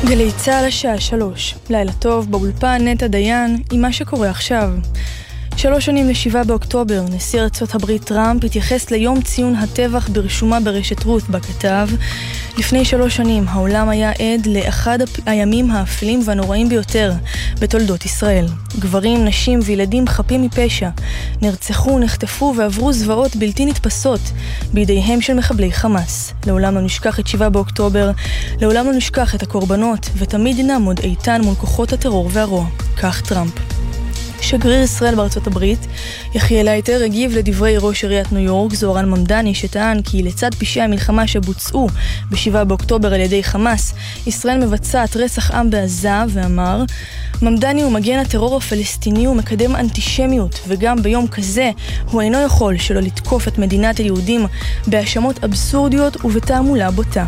גלי צהל השעה 3, לילה טוב, באולפן נטע דיין עם מה שקורה עכשיו. 3 שנים ל7 באוקטובר, נשיא ארצות הברית טראמפ התייחס ליום ציון הטבח ברשומה ברשת רות בכתב. לפני 3 שנים העולם היה עד לאחד הימים האפלים והנוראים ביותר בתולדות ישראל. גברים, נשים וילדים חפים מפשע נרצחו, נחטפו ועברו זוועות בלתי נתפסות בידיהם של מחבלי חמאס. לעולם לא נשכח את 7 באוקטובר, לעולם לא נשכח את הקורבנות, ותמיד נעמוד איתן מול כוחות הטרור והרוע. כך טראמפ. שגריר ישראל בארצות הברית, יחיאל לייטר, הגיב לדברי ראש עיריית ניו יורק, זוהרן ממדני, שטען כי לצד פשעי המלחמה שבוצעו ב7 באוקטובר על ידי חמאס, ישראל מבצעת רצח עם בעזה, ואמר, ממדני הוא מגן הטרור הפלסטיני ומקדם אנטישמיות, וגם ביום כזה הוא אינו יכול שלא לתקוף את מדינת היהודים בהאשמות אבסורדיות ובתעמולה בוטה.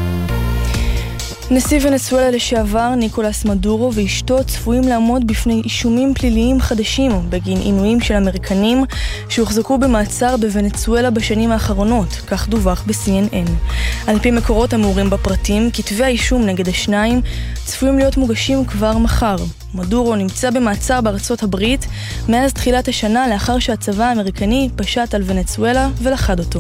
נשיא ונצואלה לשעבר ניקולס מדורו ואשתו צפויים לעמוד בפני אישומים פליליים חדשים בגין עינויים של אמריקנים שהוחזקו במעצר בוונצואלה בשנים האחרונות, כך דווח ב-CNN. על פי מקורות המעורים בפרטים, כתבי האישום נגד השניים צפויים להיות מוגשים כבר מחר. מדורו נמצא במעצר בארצות הברית מאז תחילת השנה לאחר שהצבא האמריקני פשט על ונצואלה ולכד אותו.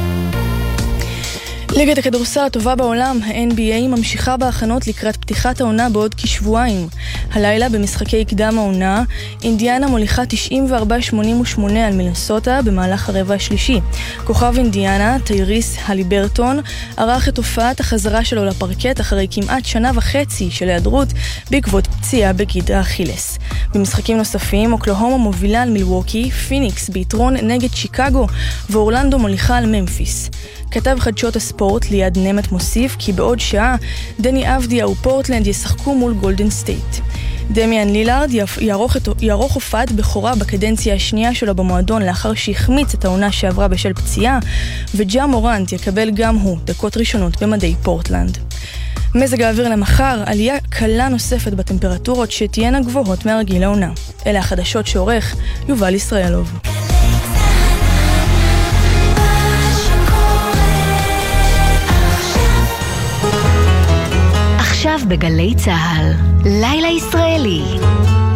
ליגת הכדורסל הטובה בעולם, ה-NBA, ממשיכה בהכנות לקראת פתיחת העונה בעוד כשבועיים. הלילה במשחקי קדם העונה, אינדיאנה מוליכה 94-88 על מינסוטה במהלך הרבע השלישי. כוכב אינדיאנה, טייריס הליברטון, ערך את הופעת החזרה שלו לפרקט אחרי כמעט 1.5 שנה של היעדרות בעקבות פציעה בגיד האכילס. במשחקים נוספים, אוקלהומה מובילה על מילווקי, פיניקס ביתרון נגד שיקגו, ואורלנדו מוליכה על ממפיס. כתב חדשות הספורט ליד נמת מוסיף כי בעוד שעה דני אבדיה ופורטלנד ישחקו מול גולדן סטייט. דמיאן לילארד יערוך הופעת בכורה בקדנציה השנייה שלו במועדון לאחר שהחמיץ את העונה שעברה בשל פציעה, וג'ה מורנט יקבל גם הוא דקות ראשונות במדי פורטלנד. מזג האוויר למחר, עלייה קלה נוספת בטמפרטורות שתהיינה גבוהות מהרגיל העונה. אלה החדשות שעורך יובל ישראלוב. עכשיו בגלי צהל, לילה ישראלי.